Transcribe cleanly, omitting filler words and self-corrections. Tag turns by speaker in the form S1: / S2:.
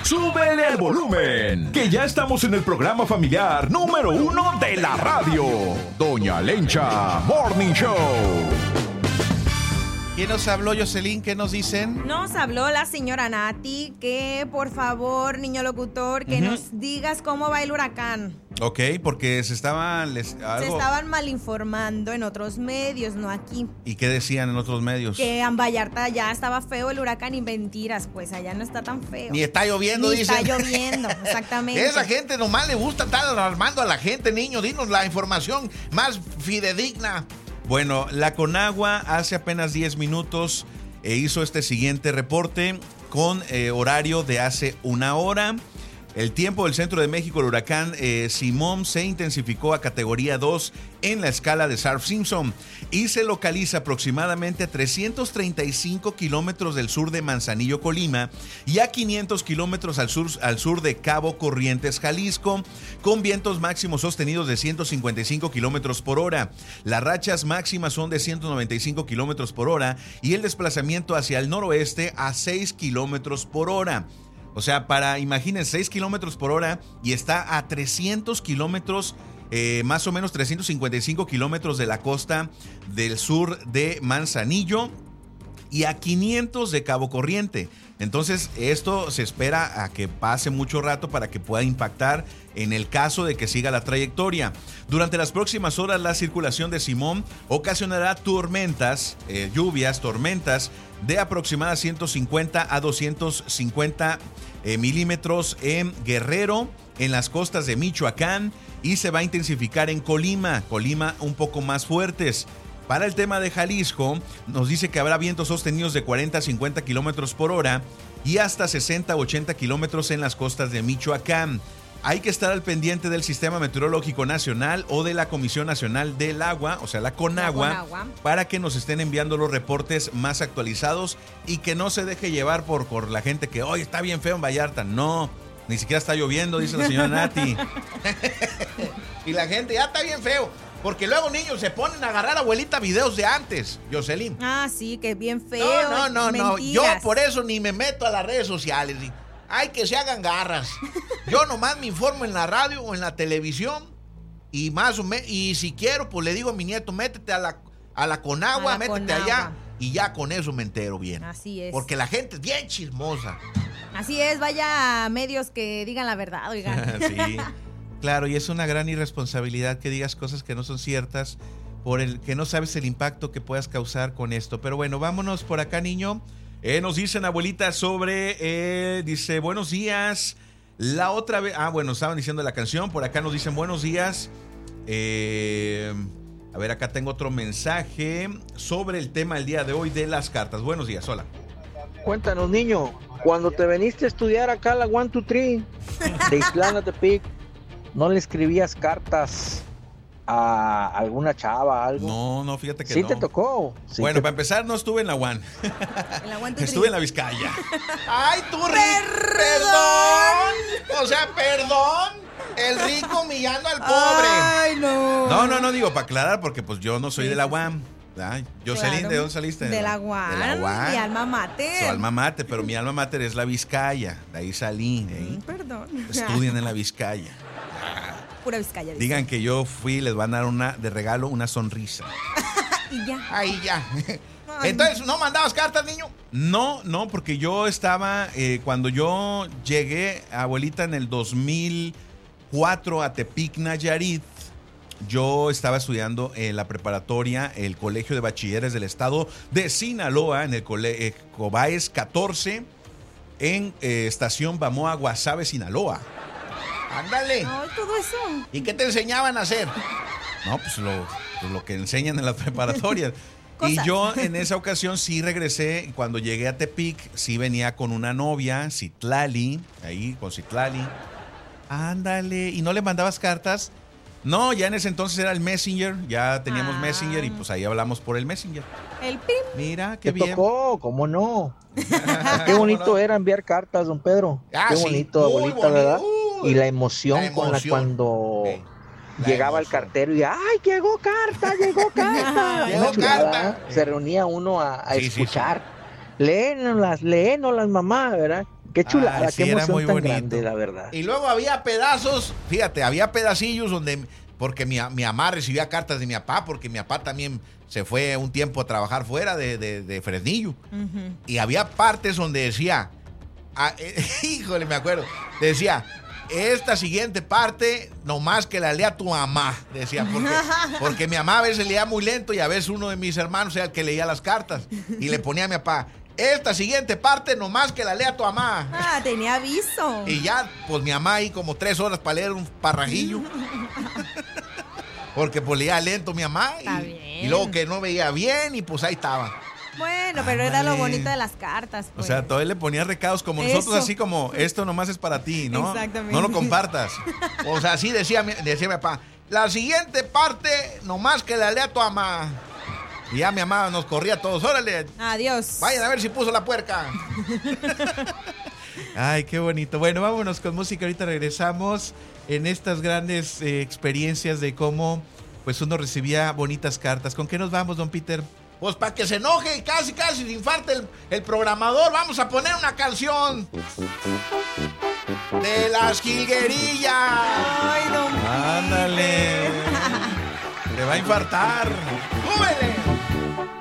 S1: ¡Súbele al volumen! Que ya estamos en el programa familiar número 1 de la radio. Doña Lencha Morning Show.
S2: ¿Quién nos habló, Jocelyn? ¿Qué nos dicen?
S3: Nos habló la señora Nati que, por favor, niño locutor, que nos digas cómo va el huracán.
S2: Ok, porque se estaban
S3: mal informando en otros medios, no aquí.
S2: ¿Y qué decían en otros medios?
S3: Que en Vallarta ya estaba feo el huracán y mentiras, pues allá no está tan feo.
S2: Ni está lloviendo, dicen.
S3: Ni está lloviendo, exactamente.
S2: Esa gente nomás le gusta estar alarmando a la gente, niño. Dinos la información más fidedigna. Bueno, la Conagua hace apenas 10 minutos hizo este siguiente reporte con horario de hace una hora. El tiempo del centro de México, el huracán Simón se intensificó a categoría 2 en la escala de Saffir-Simpson y se localiza aproximadamente a 335 kilómetros del sur de Manzanillo, Colima, y a 500 kilómetros al sur de Cabo Corrientes, Jalisco, con vientos máximos sostenidos de 155 kilómetros por hora. Las rachas máximas son de 195 kilómetros por hora y el desplazamiento hacia el noroeste a 6 kilómetros por hora. O sea, imaginen 6 kilómetros por hora y está a 300 kilómetros, más o menos 355 kilómetros de la costa del sur de Manzanillo y a 500 de Cabo Corriente. Entonces, esto se espera a que pase mucho rato para que pueda impactar en el caso de que siga la trayectoria. Durante las próximas horas, la circulación de Simón ocasionará tormentas de aproximadamente 150 a 250 milímetros en Guerrero, en las costas de Michoacán, y se va a intensificar en Colima un poco más fuertes. Para el tema de Jalisco, nos dice que habrá vientos sostenidos de 40 a 50 kilómetros por hora y hasta 60 a 80 kilómetros en las costas de Michoacán. Hay que estar al pendiente del Sistema Meteorológico Nacional o de la Comisión Nacional del Agua, o sea, la Conagua, para que nos estén enviando los reportes más actualizados y que no se deje llevar por la gente que hoy está bien feo en Vallarta. No, ni siquiera está lloviendo, dice la señora Nati. Y la gente, ya está bien feo. Porque luego niños se ponen a agarrar, abuelita, videos de antes, Jocelyn.
S3: Ah, sí, que bien feo.
S2: No. Yo por eso ni me meto a las redes sociales. Hay que se hagan garras. Yo nomás me informo en la radio o en la televisión. Y si quiero, pues le digo a mi nieto, métete a la Conagua, métete allá. Y ya con eso me entero bien.
S3: Así es.
S2: Porque la gente es bien chismosa.
S3: Así es, vaya a medios que digan la verdad, oigan.
S2: Sí. Claro, y es una gran irresponsabilidad que digas cosas que no son ciertas por el que no sabes el impacto que puedas causar con esto. Pero bueno, vámonos por acá, niño. Nos dicen, abuelita, dice, buenos días. La otra vez, estaban diciendo la canción. Por acá nos dicen, buenos días. A ver, acá tengo otro mensaje sobre el tema del día de hoy de las cartas. Buenos días, hola.
S4: Cuéntanos, niño, cuando te veniste a estudiar acá a la 123 de Islán a Tepic, ¿no le escribías cartas a alguna chava, algo?
S2: No, fíjate que
S4: sí
S2: no.
S4: ¿Sí te tocó? Sí
S2: bueno, para empezar, no estuve en la UAN.
S3: En la UAN
S2: estuve en la Vizcaya. ¡Ay, tú,
S3: ¡Perdón!
S2: O sea, perdón. El rico humillando al pobre.
S3: ¡Ay, no!
S2: No, digo, para aclarar, porque pues yo no soy de la UAN. Jocelyn,
S3: claro.
S2: ¿De dónde saliste?
S3: De la UAN.
S2: De la UAN.
S3: Mi alma mater.
S2: Su alma mater, pero mi alma mater es la Vizcaya. De ahí salí.
S3: Perdón.
S2: Estudien en la Vizcaya.
S3: Pura Vizcaya.
S2: Digan que yo fui, les van a dar de regalo una sonrisa.
S3: Y ya.
S2: Ahí ya. Entonces, ¿no mandabas cartas, niño? No, porque yo estaba, cuando yo llegué, abuelita, en el 2004 a Tepic, Nayarit, yo estaba estudiando en la preparatoria, el Colegio de Bachilleres del Estado de Sinaloa, en el Cobaes 14, en Estación Bamoa, Guasave, Sinaloa. Ándale.
S3: Ay, todo eso.
S2: ¿Y qué te enseñaban a hacer? No, pues lo que enseñan en las preparatorias. Y yo en esa ocasión sí regresé. Cuando llegué a Tepic, sí venía con una novia, Citlali, ahí con Citlali. Ándale. ¿Y no le mandabas cartas? No, ya en ese entonces era el Messenger. Ya teníamos Messenger y pues ahí hablamos por el Messenger.
S3: El pim.
S2: Mira, qué
S4: ¿Te
S2: bien.
S4: tocó? ¿Cómo no? Qué bonito era enviar cartas, don Pedro. Qué bonito,
S2: sí,
S4: abuelita, ¿verdad? Y la emoción, cuando llegaba el cartero y ¡ay, llegó carta!
S2: Llegó
S4: Se reunía uno a escuchar. Sí. Léenoslas, mamá, ¿verdad? Qué chulada,
S2: sí,
S4: qué
S2: era
S4: emoción
S2: muy
S4: tan
S2: bonito.
S4: grande, la verdad.
S2: Y luego había pedazos, fíjate, había pedacillos donde, porque mi mamá recibía cartas de mi papá, porque mi papá también se fue un tiempo a trabajar fuera de Fresnillo.
S3: Ujú.
S2: Y había partes donde decía, híjole, me acuerdo, decía, esta siguiente parte, nomás que la lea tu mamá, decía, porque mi mamá a veces leía muy lento y a veces uno de mis hermanos era el que leía las cartas. Y le ponía a mi papá, esta siguiente parte, nomás que la lea tu mamá.
S3: Ah, tenía aviso.
S2: Y ya, pues mi mamá ahí como 3 horas para leer un parrajillo. Porque pues leía lento mi mamá.
S3: Está bien.
S2: Y luego que no veía bien y pues ahí estaba.
S3: Bueno, pero era lo
S2: Ándale.
S3: bonito de las cartas.
S2: O
S3: Pues.
S2: sea, todavía le ponía recados como nosotros,
S3: Eso.
S2: así como, esto nomás es para ti, ¿no?
S3: Exactamente.
S2: No lo compartas. O sea, así decía mi papá, la siguiente parte, nomás que la lea tu mamá. Y ya mi mamá nos corría a todos, órale,
S3: Adiós.
S2: vayan a ver si puso la puerca. Ay, qué bonito. Bueno, vámonos con música. Ahorita regresamos en estas grandes experiencias de cómo pues uno recibía bonitas cartas. ¿Con qué nos vamos, don Peter? Pues para que se enoje y casi se infarte el programador, vamos a poner una canción de las jilguerillas.
S3: Ay, don
S2: Ándale. Le va a infartar. ¡Súbele!